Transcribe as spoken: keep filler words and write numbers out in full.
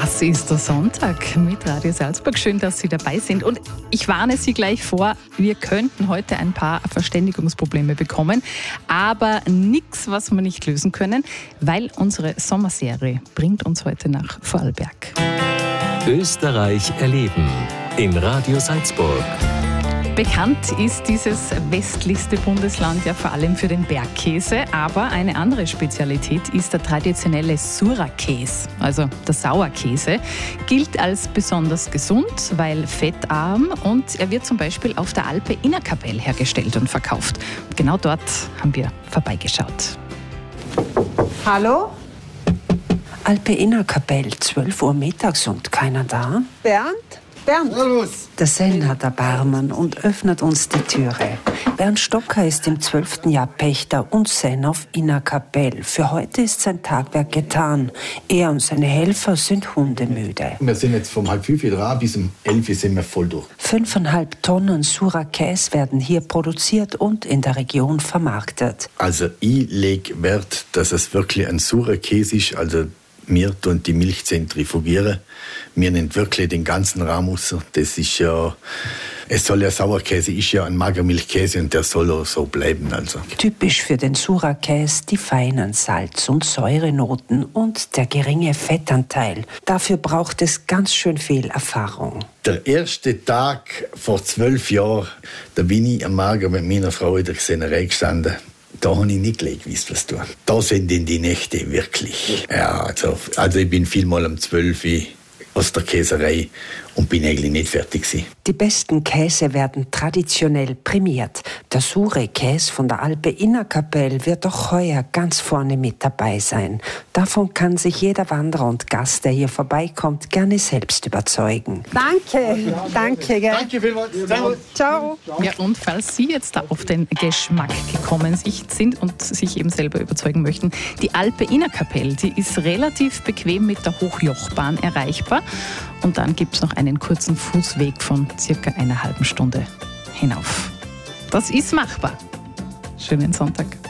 Das ist der Sonntag mit Radio Salzburg. Schön, dass Sie dabei sind. Und ich warne Sie gleich vor, wir könnten heute ein paar Verständigungsprobleme bekommen. Aber nichts, was wir nicht lösen können, weil unsere Sommerserie bringt uns heute nach Vorarlberg. Österreich erleben in Radio Salzburg. Bekannt ist dieses westlichste Bundesland ja vor allem für den Bergkäse, aber eine andere Spezialität ist der traditionelle Sura-Käse, also der Sauerkäse. Gilt als besonders gesund, weil fettarm, und er wird zum Beispiel auf der Alpe Innerkapelle hergestellt und verkauft. Und genau dort haben wir vorbeigeschaut. Hallo? Alpe Innerkapelle, zwölf Uhr mittags und keiner da? Bernd? Bernd? Der Senn hat Erbarmen und öffnet uns die Türe. Bernd Stocker ist im zwölften Jahr Pächter und Senn auf Innerkapelle. Für heute ist sein Tagwerk getan. Er und seine Helfer sind hundemüde. Wir sind jetzt vom halb fünf dran, bis um elf sind wir voll durch. Fünfeinhalb Tonnen Sura-Käse werden hier produziert und in der Region vermarktet. Also ich lege Wert, dass es wirklich ein Sura-Käse ist, also wir tun die Milch zentrifugieren. Wir nehmen wirklich den ganzen Rahm raus. Das ist ja, es soll ja Sauerkäse, ist ja ein Magermilchkäse und der soll auch so bleiben. Also. Typisch für den Sura-Käse die feinen Salz- und Säurenoten und der geringe Fettanteil. Dafür braucht es ganz schön viel Erfahrung. Der erste Tag vor zwölf Jahren, da bin ich am Morgen mit meiner Frau in der Sennerei gestanden. Da habe ich nicht gleich gewusst, was tun. Da sind denn die Nächte wirklich. Ja, also, also ich bin vielmal um zwölf Uhr aus der Käserei und bin eigentlich nicht fertig gewesen. Die besten Käse werden traditionell prämiert. Der Sura-Käse von der Alpe Innerkapelle wird auch heuer ganz vorne mit dabei sein. Davon kann sich jeder Wanderer und Gast, der hier vorbeikommt, gerne selbst überzeugen. Danke, danke. Gell? Danke vielmals. Servus. Ciao. Ja, und falls Sie jetzt da auf den Geschmack gekommen sind und sich eben selber überzeugen möchten, die Alpe Innerkapelle, die ist relativ bequem mit der Hochjochbahn erreichbar. Und dann gibt es noch einen kurzen Fußweg von circa einer halben Stunde hinauf. Das ist machbar. Schönen Sonntag.